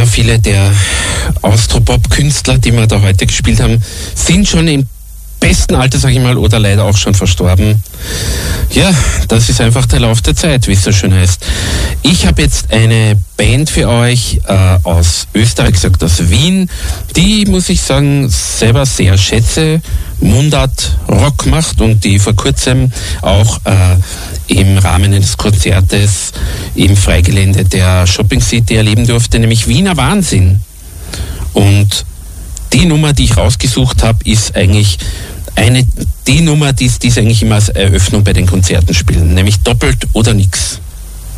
Ja, viele der Austropop-Künstler, die wir da heute gespielt haben, sind schon im besten Alter, sage ich mal, oder leider auch schon verstorben. Ja, das ist einfach der Lauf der Zeit, wie es so schön heißt. Ich habe jetzt eine Band für euch aus Österreich, gesagt aus Wien, die, muss ich sagen, selber sehr schätze, Mundart-Rock macht und die vor kurzem auch im Rahmen eines Konzertes im Freigelände der Shopping City erleben durfte, nämlich Wiener Wahnsinn. Und die Nummer, die ich rausgesucht habe, ist eigentlich die Nummer, die es eigentlich immer als Eröffnung bei den Konzerten spielen, nämlich Doppelt oder Nix.